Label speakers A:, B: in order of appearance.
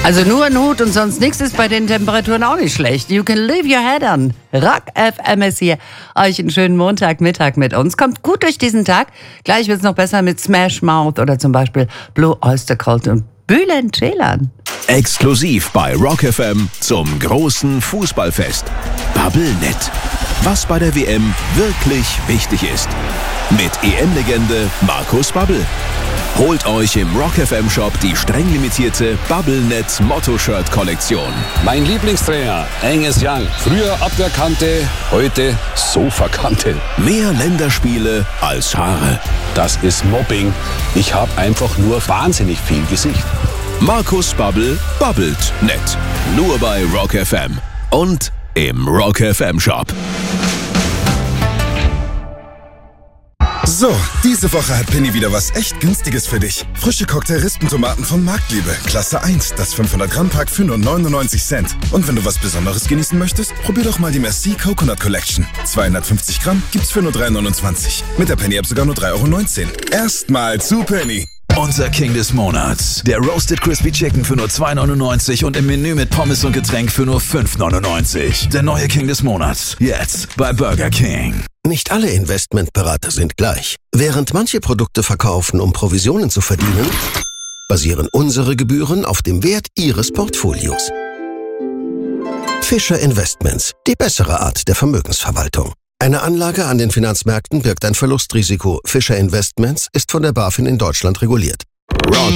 A: Also nur ein Hut und sonst nichts ist bei den Temperaturen auch nicht schlecht. You can leave your head on. Rock FM ist hier. Euch einen schönen Montagmittag mit uns. Kommt gut durch diesen Tag. Gleich wird's noch besser mit Smash Mouth oder zum Beispiel Blue Oyster Cult und Bülent Ceylan.
B: Exklusiv bei Rock FM zum großen Fußballfest. Bubblenet. Was bei der WM wirklich wichtig ist. Mit EM-Legende Markus Babbel. Holt euch im Rock FM Shop die streng limitierte Bubblenet Motto-Shirt-Kollektion.
C: Mein Lieblingstrainer, Angus Young. Früher Abwehrkante, heute Sofakante.
B: Mehr Länderspiele als Haare.
C: Das ist Mobbing. Ich habe einfach nur wahnsinnig viel Gesicht.
B: Markus Babbel babbelt nett. Nur bei Rock FM und im Rock FM Shop.
D: So, diese Woche hat Penny wieder was echt Günstiges für dich. Frische Cocktail-Rispentomaten von Marktliebe. Klasse 1, das 500-Gramm-Pack für nur 99 Cent. Und wenn du was Besonderes genießen möchtest, probier doch mal die Merci Coconut Collection. 250 Gramm gibt's für nur 3,29. Mit der Penny-App sogar nur 3,19 €. Erstmal zu Penny.
E: Unser King des Monats. Der Roasted Crispy Chicken für nur 2,99 und im Menü mit Pommes und Getränk für nur 5,99. Der neue King des Monats. Jetzt bei Burger King.
F: Nicht alle Investmentberater sind gleich. Während manche Produkte verkaufen, um Provisionen zu verdienen, basieren unsere Gebühren auf dem Wert Ihres Portfolios. Fischer Investments, die bessere Art der Vermögensverwaltung. Eine Anlage an den Finanzmärkten birgt ein Verlustrisiko. Fischer Investments ist von der BaFin in Deutschland reguliert.
B: Rock